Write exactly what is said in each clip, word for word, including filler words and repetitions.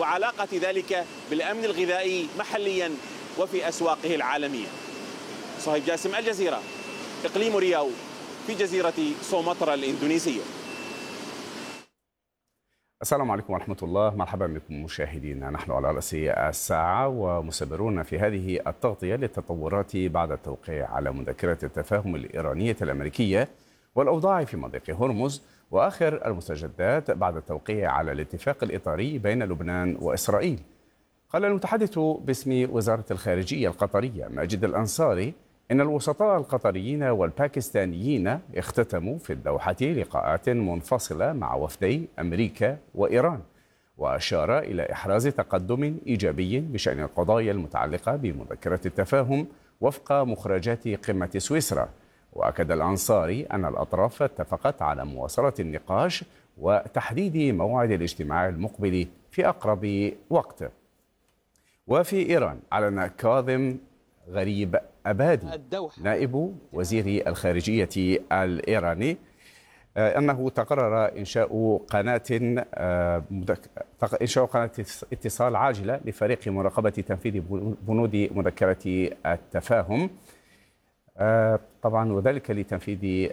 وعلاقة ذلك بالأمن الغذائي محليا وفي أسواقه العالمية. صهيب جاسم، الجزيرة، إقليم رياو في جزيرة سومطرة الإندونيسية. السلام عليكم ورحمة الله، مرحبا بكم مشاهدينا. نحن على رأس الساعة ومستمرون في هذه التغطية للتطورات بعد التوقيع على مذكرة التفاهم الإيرانية الأمريكية والأوضاع في مضيق هرمز، وآخر المستجدات بعد التوقيع على الاتفاق الإطاري بين لبنان وإسرائيل. قال المتحدث باسم وزارة الخارجية القطرية ماجد الأنصاري إن الوسطاء القطريين والباكستانيين اختتموا في الدوحة لقاءات منفصلة مع وفدي أمريكا وإيران، وأشار إلى إحراز تقدم إيجابي بشأن القضايا المتعلقة بمذكرة التفاهم وفق مخرجات قمة سويسرا. وأكد الأنصاري أن الأطراف اتفقت على مواصلة النقاش وتحديد موعد الاجتماع المقبل في أقرب وقت. وفي إيران أعلن كاظم غريب أبادي نائب وزير الخارجية الإيراني أنه تقرر إنشاء قناة إنشاء قناة اتصال عاجلة لفريق مراقبة تنفيذ بنود مذكرة التفاهم، طبعا وذلك لتنفيذ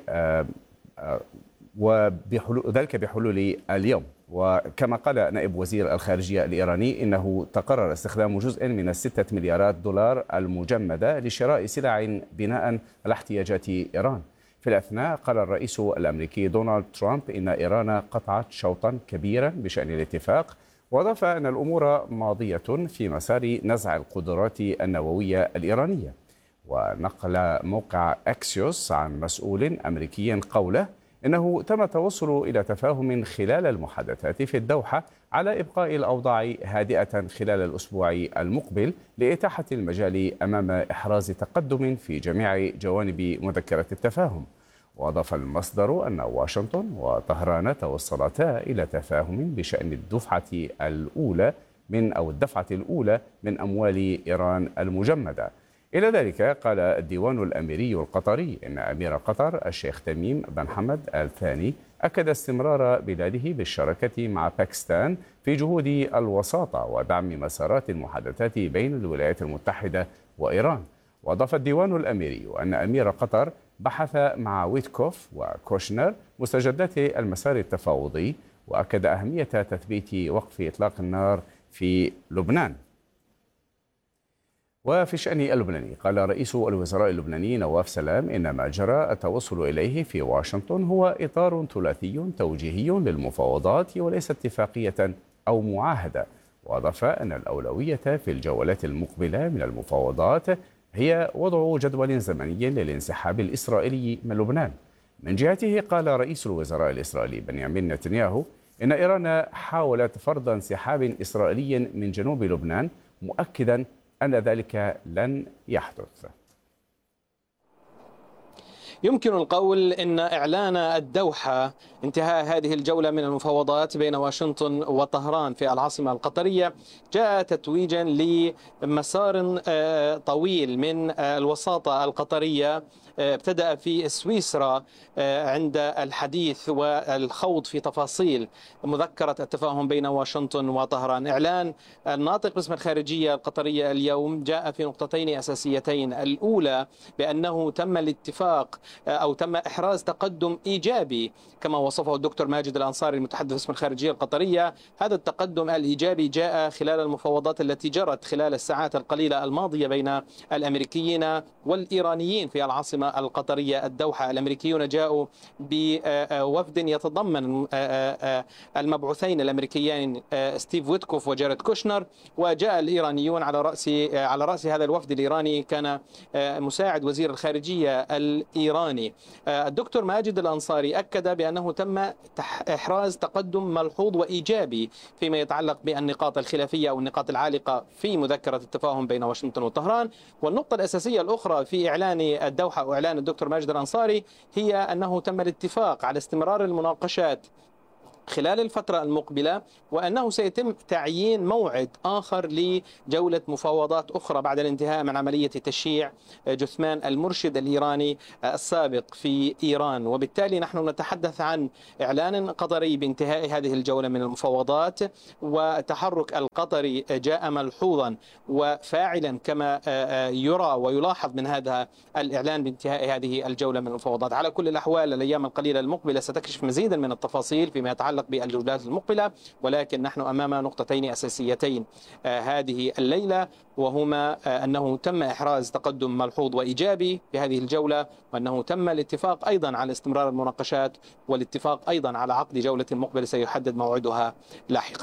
وذلك بحلول اليوم. وكما قال نائب وزير الخارجية الإيراني إنه تقرر استخدام جزء من الستة مليارات دولار المجمدة لشراء سلع بناء على احتياجات إيران. في الأثناء قال الرئيس الأمريكي دونالد ترامب إن إيران قطعت شوطا كبيرا بشأن الاتفاق، وأضاف أن الأمور ماضية في مسار نزع القدرات النووية الإيرانية. ونقل موقع أكسيوس عن مسؤول أمريكي قوله إنه تم التوصل إلى تفاهم خلال المحادثات في الدوحة على إبقاء الأوضاع هادئة خلال الأسبوع المقبل لإتاحة المجال أمام إحراز تقدم في جميع جوانب مذكرة التفاهم. وأضاف المصدر أن واشنطن وطهران توصلتا إلى تفاهم بشأن الدفعة الأولى من أو الدفعة الأولى من أموال إيران المجمدة. إلى ذلك قال الديوان الأميري القطري إن أمير قطر الشيخ تميم بن حمد الثاني أكد استمرار بلاده بالشراكة مع باكستان في جهود الوساطة ودعم مسارات المحادثات بين الولايات المتحدة وإيران. وأضاف الديوان الأميري أن أمير قطر بحث مع ويتكوف وكوشنر مستجدات المسار التفاوضي، وأكد أهمية تثبيت وقف إطلاق النار في لبنان. وفي الشأن اللبناني قال رئيس الوزراء اللبناني نواف سلام إن ما جرى التوصل إليه في واشنطن هو إطار ثلاثي توجيهي للمفاوضات وليس اتفاقية أو معاهدة. وأضاف أن الأولوية في الجولات المقبلة من المفاوضات هي وضع جدول زمني للانسحاب الإسرائيلي من لبنان. من جهته قال رئيس الوزراء الإسرائيلي بنيامين نتنياهو إن إيران حاولت فرض انسحاب إسرائيلي من جنوب لبنان، مؤكدا أن ذلك لن يحدث. يمكن القول أن إعلان الدوحة انتهاء هذه الجولة من المفاوضات بين واشنطن وطهران في العاصمة القطرية جاء تتويجا لمسار طويل من الوساطة القطرية ابتدأ في سويسرا عند الحديث والخوض في تفاصيل مذكرة التفاهم بين واشنطن وطهران. إعلان الناطق باسم الخارجية القطرية اليوم جاء في نقطتين أساسيتين: الأولى بأنه تم الاتفاق أو تم إحراز تقدم إيجابي كما وصفه الدكتور ماجد الأنصاري المتحدث باسم الخارجية القطرية. هذا التقدم الإيجابي جاء خلال المفاوضات التي جرت خلال الساعات القليلة الماضية بين الأمريكيين والإيرانيين في العاصمة القطرية الدوحة. الأمريكيون جاءوا بوفد يتضمن المبعوثين الأمريكيين ستيف ويتكوف وجاريد كوشنر، وجاء الإيرانيون على رأس على رأس هذا الوفد الإيراني كان مساعد وزير الخارجية الإيراني. الدكتور ماجد الأنصاري أكد بأنه تم إحراز تقدم ملحوظ وإيجابي فيما يتعلق بالنقاط الخلافية أو النقاط العالقة في مذكرة التفاهم بين واشنطن وطهران. والنقطة الأساسية الأخرى في إعلان الدوحة وإعلان الدكتور ماجد الأنصاري هي أنه تم الاتفاق على استمرار المناقشات خلال الفترة المقبلة، وأنه سيتم تعيين موعد آخر لجولة مفاوضات أخرى بعد الانتهاء من عملية تشييع جثمان المرشد الإيراني السابق في إيران. وبالتالي نحن نتحدث عن إعلان قطري بانتهاء هذه الجولة من المفاوضات، وتحرك القطري جاء ملحوظا وفاعلا كما يرى ويلاحظ من هذا الإعلان بانتهاء هذه الجولة من المفاوضات. على كل الأحوال الأيام القليلة المقبلة ستكشف مزيدا من التفاصيل فيما يتعلق بالجولات المقبلة، ولكن نحن أمام نقطتين أساسيتين هذه الليلة، وهما أنه تم إحراز تقدم ملحوظ وإيجابي في هذه الجولة، وأنه تم الاتفاق أيضا على استمرار المناقشات، والاتفاق أيضا على عقد جولة مقبلة سيحدد موعدها لاحقا.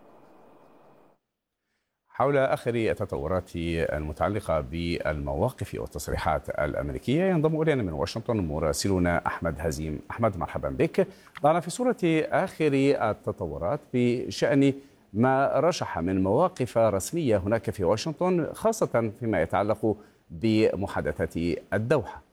حول آخر التطورات المتعلقة بالمواقف والتصريحات الأمريكية ينضم إلينا من واشنطن مراسلنا أحمد هزيم. أحمد، مرحبا بك. ضعنا في صورة آخر التطورات بشأن ما رشح من مواقف رسمية هناك في واشنطن، خاصة فيما يتعلق بمحادثات الدوحة.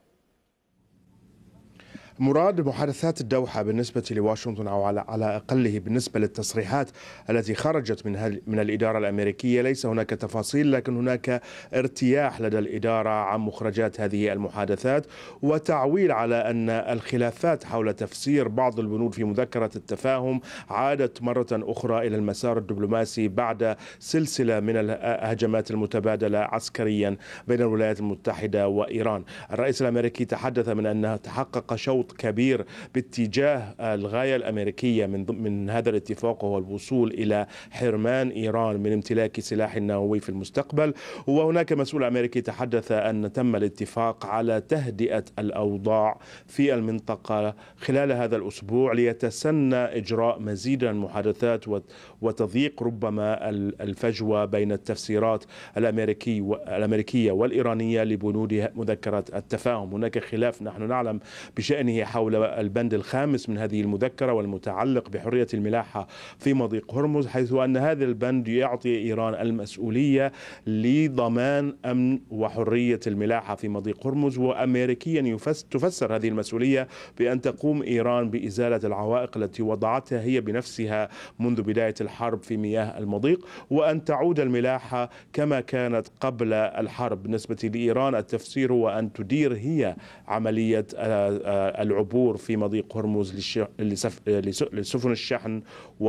مراد محادثات الدوحة بالنسبة لواشنطن، أو على على أقله بالنسبة للتصريحات التي خرجت من من الإدارة الأمريكية، ليس هناك تفاصيل، لكن هناك ارتياح لدى الإدارة عن مخرجات هذه المحادثات، وتعويل على أن الخلافات حول تفسير بعض البنود في مذكرة التفاهم عادت مرة أخرى إلى المسار الدبلوماسي بعد سلسلة من الهجمات المتبادلة عسكريا بين الولايات المتحدة وإيران. الرئيس الأمريكي تحدث من أنه تحقق شوط كبير باتجاه الغاية الأمريكية من من هذا الاتفاق، وهو الوصول إلى حرمان إيران من امتلاك سلاح نووي في المستقبل. وهناك مسؤول أمريكي تحدث أن تم الاتفاق على تهدئة الأوضاع في المنطقة خلال هذا الأسبوع ليتسنى إجراء مزيد من المحادثات وتضييق ربما الفجوة بين التفسيرات الأمريكي الأمريكية والإيرانية لبنود مذكرة التفاهم. هناك خلاف نحن نعلم بشأنه حول البند الخامس من هذه المذكرة والمتعلق بحرية الملاحة في مضيق هرمز، حيث أن هذا البند يعطي إيران المسؤولية لضمان أمن وحرية الملاحة في مضيق هرمز، وأمريكيا تفسر هذه المسؤولية بأن تقوم إيران بإزالة العوائق التي وضعتها هي بنفسها منذ بداية الحرب في مياه المضيق، وأن تعود الملاحة كما كانت قبل الحرب. بالنسبة لإيران التفسير هو أن تدير هي عملية العبور في مضيق هرمز لسفن الشحن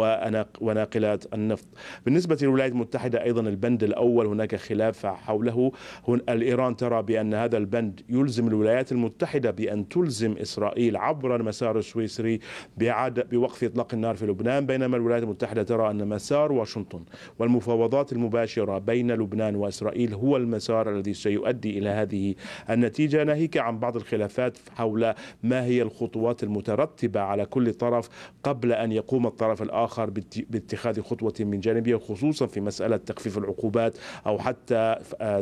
وناقلات النفط. بالنسبة للولايات المتحدة أيضا البند الأول هناك خلاف حوله. الإيران ترى بأن هذا البند يلزم الولايات المتحدة بأن تلزم إسرائيل عبر المسار السويسري بإعادة بوقف إطلاق النار في لبنان، بينما الولايات المتحدة ترى أن مسار واشنطن والمفاوضات المباشرة بين لبنان وإسرائيل هو المسار الذي سيؤدي إلى هذه النتيجة، ناهيك عن بعض الخلافات حول ما هي الخطوات المترتبة على كل طرف قبل أن يقوم الطرف الآخر باتخاذ خطوة من جانبه، خصوصا في مسألة تخفيف العقوبات أو حتى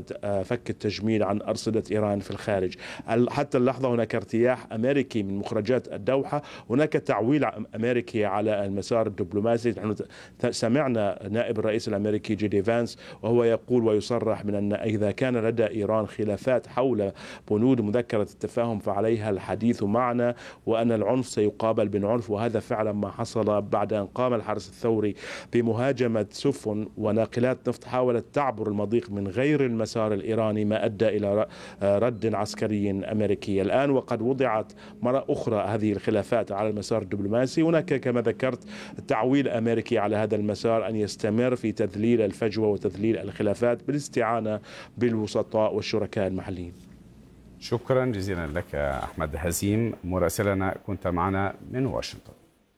فك التجميد عن أرصدة إيران في الخارج. حتى اللحظة هناك ارتياح أمريكي من مخرجات الدوحة، هناك تعويل أمريكي على المسار الدبلوماسي. نحن سمعنا نائب الرئيس الأمريكي جي دي فانس وهو يقول ويصرح من أن إذا كان لدى إيران خلافات حول بنود مذكرة التفاهم فعليها الحديث معنا، وأن العنف سيقابل بالعنف، وهذا فعلا ما حصل بعد أن قام الحرس الثوري بمهاجمة سفن وناقلات نفط حاولت تعبر المضيق من غير المسار الإيراني، ما أدى إلى رد عسكري أمريكي. الآن وقد وضعت مرة أخرى هذه الخلافات على المسار الدبلوماسي، هناك كما ذكرت تعويل أمريكي على هذا المسار أن يستمر في تذليل الفجوة وتذليل الخلافات بالاستعانة بالوسطاء والشركاء المحليين. شكرا جزيلا لك أحمد هزيم مراسلنا، كنت معنا من واشنطن.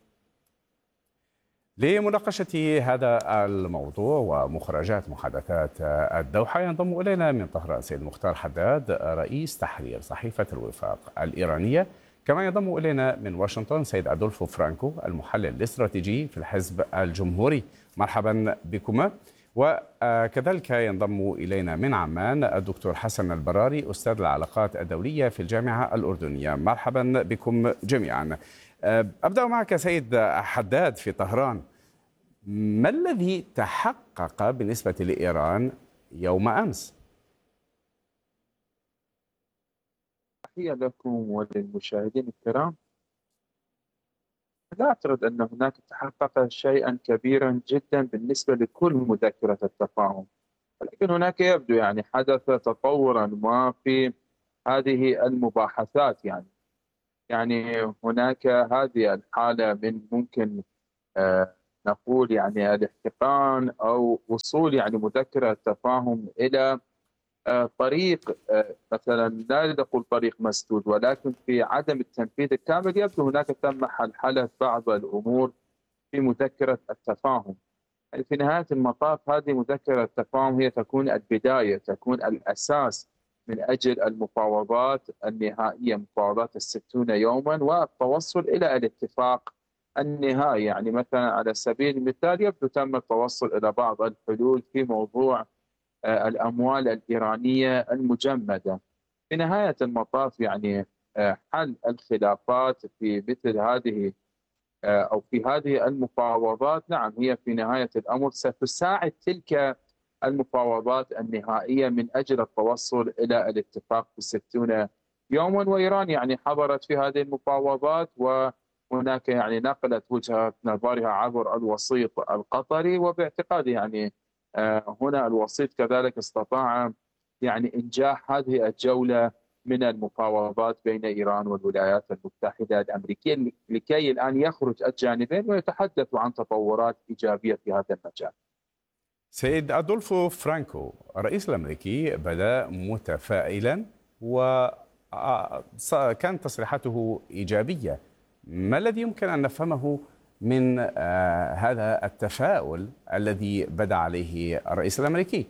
لمناقشة هذا الموضوع ومخرجات محادثات الدوحة ينضم إلينا من طهران سيد مختار حداد رئيس تحرير صحيفة الوفاق الإيرانية، كما ينضم إلينا من واشنطن سيد أدولفو فرانكو المحلل الاستراتيجي في الحزب الجمهوري. مرحبا بكما. وكذلك ينضم إلينا من عمان الدكتور حسن البراري أستاذ العلاقات الدولية في الجامعة الأردنية. مرحبا بكم جميعا. أبدأ معك سيد حداد في طهران، ما الذي تحقق بالنسبة لإيران يوم أمس؟ تحية لكم وللمشاهدين الكرام. لا أعتقد أن هناك تحقق شيئا كبيرا جدا بالنسبة لكل مذكرة التفاهم، ولكن هناك يبدو يعني حدث تطورا ما في هذه المباحثات. يعني يعني هناك هذه الحالة من ممكن آه نقول يعني الاحتقان أو وصول يعني مذكرة التفاهم إلى آه طريق آه مثلا لا نقول طريق مسدود، ولكن في عدم التنفيذ الكامل يبدو هناك تم حلحلة بعض الأمور في مذكرة التفاهم. يعني في نهاية المطاف هذه مذكرة التفاهم هي تكون البداية، تكون الأساس من أجل المفاوضات النهائية، مفاوضات الستون يوما والتوصل إلى الاتفاق النهائي. يعني مثلا على سبيل المثال يبدو تم التوصل إلى بعض الحلول في موضوع الأموال الإيرانية المجمدة. في نهاية المطاف يعني حل الخلافات في مثل هذه أو في هذه المفاوضات نعم هي في نهاية الأمر ستساعد تلك المفاوضات النهائية من أجل التوصل إلى الاتفاق في ستون يوما. وإيران يعني حضرت في هذه المفاوضات، وهناك يعني نقلت وجهة نظرها عبر الوسيط القطري، وباعتقادي يعني هنا الوسيط كذلك استطاع يعني إنجاح هذه الجولة من المفاوضات بين إيران والولايات المتحدة الأمريكية لكي الآن يخرج الجانبين ويتحدثوا عن تطورات إيجابية في هذا المجال. سيد أدولفو فرانكو الرئيس الأمريكي بدأ متفائلا وكانت تصريحاته إيجابية. ما الذي يمكن أن نفهمه من هذا التفاؤل الذي بدأ عليه الرئيس الأمريكي؟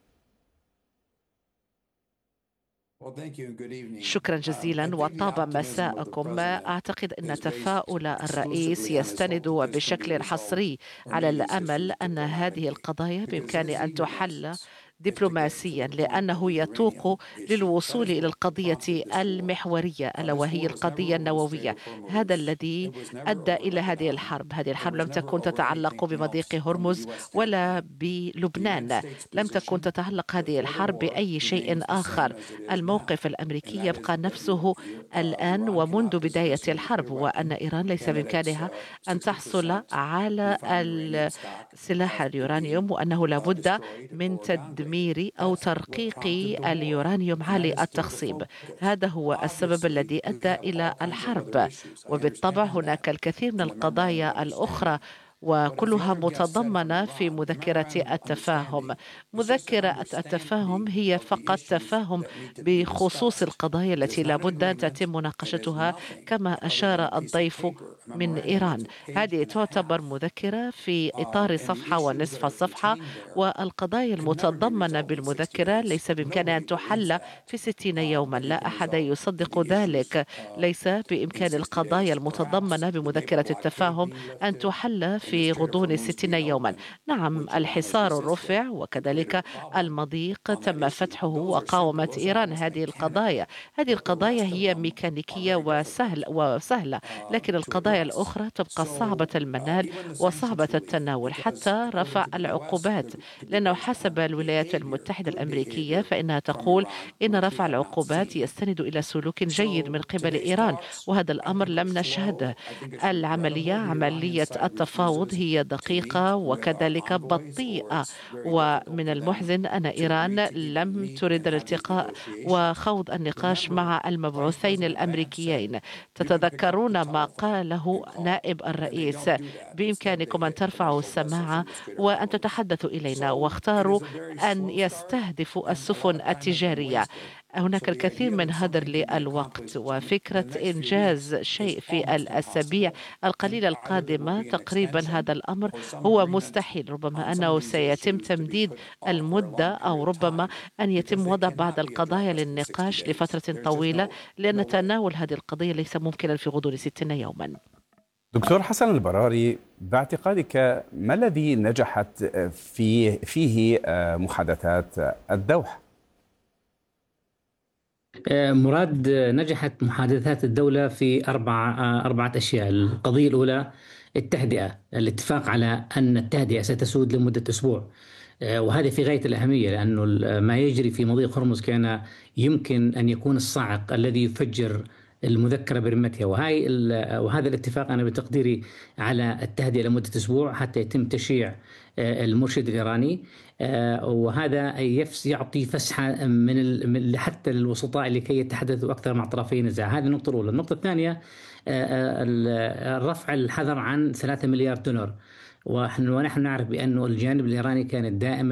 شكرا جزيلا وطاب مساءكم. أعتقد أن تفاؤل الرئيس يستند بشكل حصري على الأمل أن هذه القضايا بإمكان أن تحل دبلوماسيا، لأنه يتوق للوصول إلى القضية المحورية ألا وهي القضية النووية. هذا الذي أدى إلى هذه الحرب. هذه الحرب لم تكن تتعلق بمضيق هرمز ولا بلبنان، لم تكن تتعلق هذه الحرب بأي شيء آخر. الموقف الأمريكي يبقى نفسه الآن ومنذ بداية الحرب، وأن إيران ليس بإمكانها أن تحصل على السلاح اليورانيوم، وأنه لابد من تدمير أو ترقيق اليورانيوم عالي التخصيب. هذا هو السبب الذي أدى إلى الحرب. وبالطبع هناك الكثير من القضايا الأخرى وكلها متضمنة في مذكرة التفاهم. مذكرة التفاهم هي فقط تفاهم بخصوص القضايا التي لابد أن تتم مناقشتها كما أشار الضيف من إيران. هذه تعتبر مذكرة في إطار صفحة ونصف الصفحة، والقضايا المتضمنة بالمذكرة ليس بإمكانها أن تحل في ستين يوما. لا أحد يصدق ذلك. ليس بإمكان القضايا المتضمنة بمذكرة التفاهم أن تحل في غضون ستين يوما. نعم الحصار رفع وكذلك المضيق تم فتحه وقاومت إيران هذه القضايا. هذه القضايا هي ميكانيكية وسهل وسهلة، لكن القضايا الأخرى تبقى صعبة المنال وصعبة التناول، حتى رفع العقوبات. لأنه حسب الولايات المتحدة الأمريكية فإنها تقول إن رفع العقوبات يستند إلى سلوك جيد من قبل إيران، وهذا الأمر لم نشهده. العملية عملية التفاوض هي دقيقة وكذلك بطيئة، ومن المحزن أن إيران لم ترد الالتقاء وخوض النقاش مع المبعوثين الأمريكيين. تتذكرون ما قاله نائب الرئيس: بإمكانكم أن ترفعوا السماعة وأن تتحدثوا إلينا، واختاروا أن يستهدفوا السفن التجارية. هناك الكثير من هدر للوقت، وفكرة إنجاز شيء في الأسابيع القليلة القادمة تقريبا هذا الأمر هو مستحيل. ربما أنه سيتم تمديد المدة، أو ربما أن يتم وضع بعض القضايا للنقاش لفترة طويلة، لأن تناول هذه القضية ليس ممكنا في غضون ستين يوما. دكتور حسن البراري، باعتقادك ما الذي نجحت فيه, فيه محادثات الدوحة؟ مراد، نجحت محادثات الدولة في أربع أربعة أشياء. القضية الأولى التهدئة، الاتفاق على أن التهدئة ستسود لمدة أسبوع، وهذا في غاية الأهمية، لأنه ما يجري في مضيق هرمز كان يمكن أن يكون الصاعق الذي يفجر المذكرة برمتها. وهاي وهذا الاتفاق أنا بتقديري على التهدئة لمدة أسبوع حتى يتم تشييع المرشد الإيراني، وهذا يعطي فسحة من حتى للوسطاء لكي يتحدثوا أكثر مع طرفي النزاع. هذه النقطة الأولى. النقطة الثانية رفع الحظر عن ثلاثة مليار دولار، ونحن نعرف بأن الجانب الإيراني كان دائما